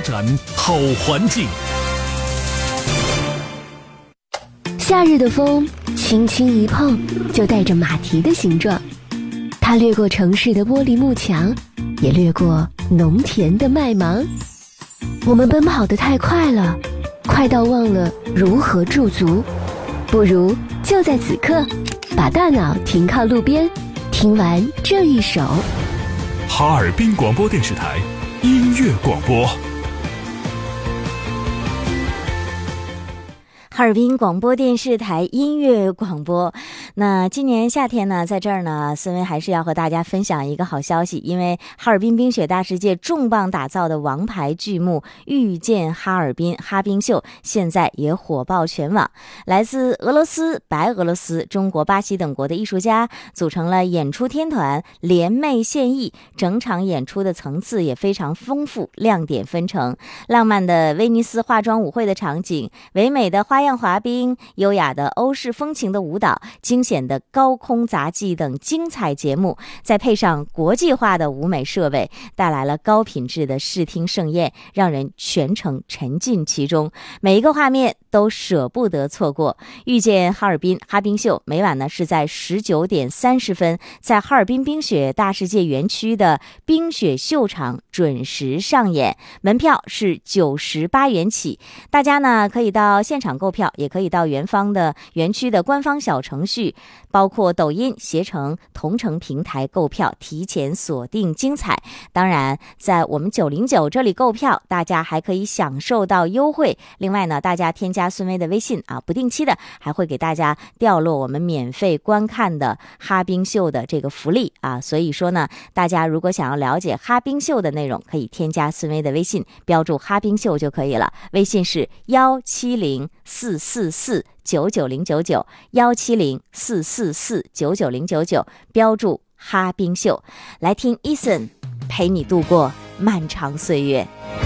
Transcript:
展好环境。 夏日的风轻轻一碰就带着马蹄的形状，它掠过城市的玻璃幕墙，也掠过农田的麦芒。我们奔跑得太快了，快到忘了如何驻足。不如就在此刻把大脑停靠路边，听完这一首哈尔滨广播电视台音乐广播。 哈尔滨广播电视台音乐广播。那今年夏天呢，在这儿呢，孙薇还是要和大家分享一个好消息，因为哈尔滨冰雪大世界重磅打造的王牌剧目《遇见哈尔滨》哈冰秀现在也火爆全网。来自俄罗斯、白俄罗斯、中国、巴西等国的艺术家组成了演出天团，联袂献艺，整场演出的层次也非常丰富，亮点纷呈。浪漫的威尼斯化妆舞会的场景，唯美的花样滑冰，优雅的欧式风情的舞蹈，惊险的高空杂技等精彩节目，再配上国际化的舞美设备，带来了高品质的视听盛宴，让人全程沉浸其中，每一个画面都舍不得错过。遇见哈尔滨哈冰秀每晚呢是在19点30分在哈尔滨冰雪大世界园区的冰雪秀场准时上演，门票是98元起，大家呢可以到现场购票，也可以到园区的官方小程序，包括抖音、携程、同城平台购票，提前锁定精彩。当然在我们909这里购票，大家还可以享受到优惠。另外呢，大家添加孙薇的微信不定期的还会给大家掉落我们免费观看的哈冰秀的这个福利所以说呢，大家如果想要了解哈冰秀的内容，可以添加孙薇的微信，标注哈冰秀就可以了。微信是170-444-99099，170-444-99099，标注哈冰秀。来听 Eason 陪你度过漫长岁月。